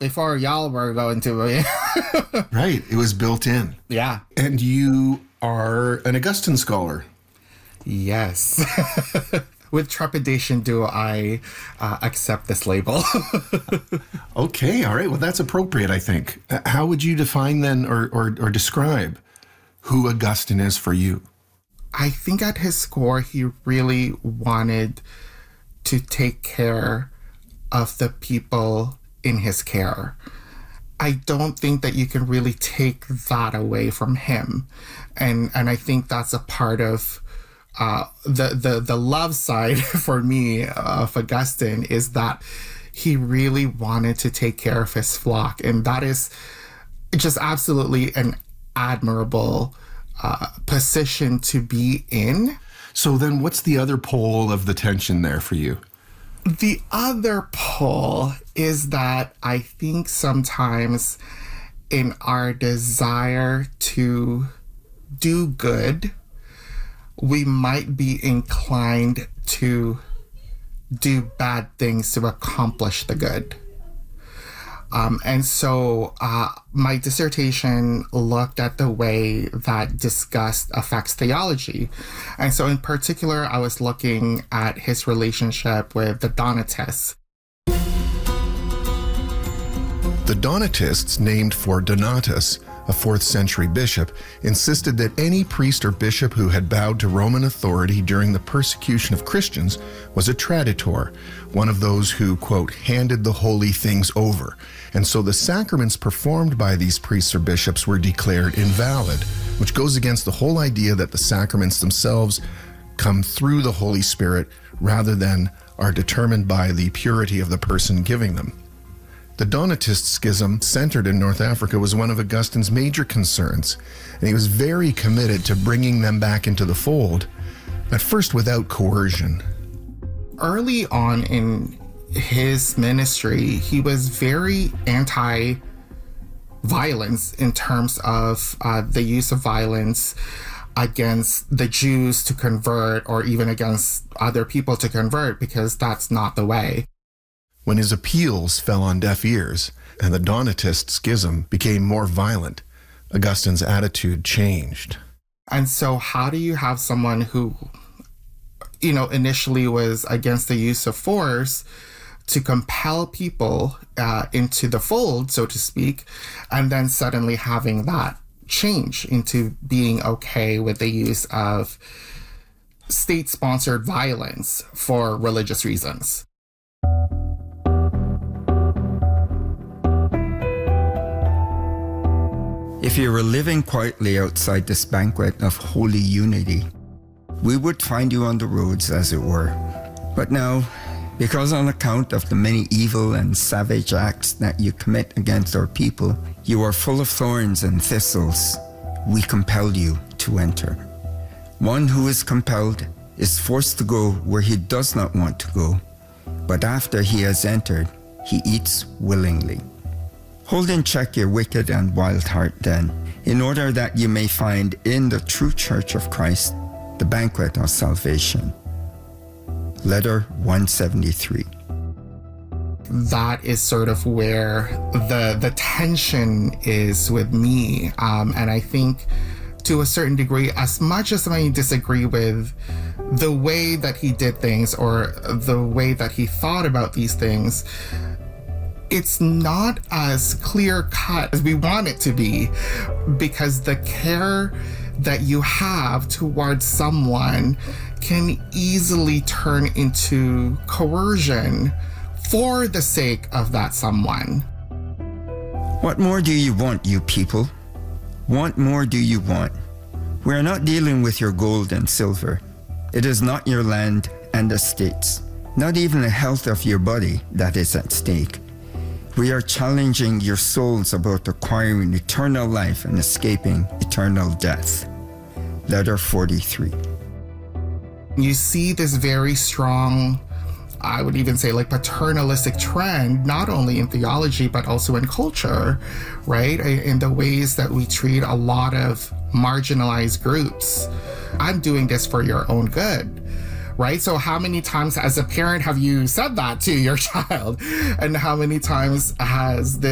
before y'all were going to. Right. It was built in. Yeah. And you are an Augustine scholar. Yes. With trepidation do I accept this label. Okay. All right. Well, that's appropriate, I think. How would you define then or describe who Augustine is for you? I think at his core, he really wanted to take care of the people in his care. I don't think that you can really take that away from him. And I think that's a part of the love side for me of Augustine, is that he really wanted to take care of his flock. And that is just absolutely an admirable position to be in. So then what's the other pole of the tension there for you? The other pole is that I think sometimes in our desire to do good, we might be inclined to do bad things to accomplish the good. And so my dissertation looked at the way that disgust affects theology. And so in particular, I was looking at his relationship with the Donatists. The Donatists, named for Donatus, a 4th century bishop, insisted that any priest or bishop who had bowed to Roman authority during the persecution of Christians was a traditor, one of those who, quote, handed the holy things over. And so the sacraments performed by these priests or bishops were declared invalid, which goes against the whole idea that the sacraments themselves come through the Holy Spirit rather than are determined by the purity of the person giving them. The Donatist schism centered in North Africa was one of Augustine's major concerns, and he was very committed to bringing them back into the fold, at first without coercion. Early on in his ministry, he was very anti-violence in terms of the use of violence against the Jews to convert, or even against other people to convert, because that's not the way. When his appeals fell on deaf ears and the Donatist schism became more violent, Augustine's attitude changed. And so how do you have someone who, initially was against the use of force to compel people into the fold, so to speak, and then suddenly having that change into being okay with the use of state-sponsored violence for religious reasons? If you were living quietly outside this banquet of holy unity, we would find you on the roads, as it were. But now, because on account of the many evil and savage acts that you commit against our people, you are full of thorns and thistles, we compel you to enter. One who is compelled is forced to go where he does not want to go, but after he has entered, he eats willingly. Hold in check your wicked and wild heart then, in order that you may find in the true Church of Christ the banquet of salvation. Letter 173. That is sort of where the tension is with me. And I think to a certain degree, as much as I disagree with the way that he did things or the way that he thought about these things, it's not as clear-cut as we want it to be, because the care that you have towards someone can easily turn into coercion for the sake of that someone. What more do you want, you people? What more do you want? We are not dealing with your gold and silver. It is not your land and estates, not even the health of your body that is at stake. We are challenging your souls about acquiring eternal life and escaping eternal death. Letter 43. You see this very strong, I would even say like paternalistic trend, not only in theology, but also in culture, right? In the ways that we treat a lot of marginalized groups. I'm doing this for your own good. Right? So how many times as a parent have you said that to your child? And how many times has this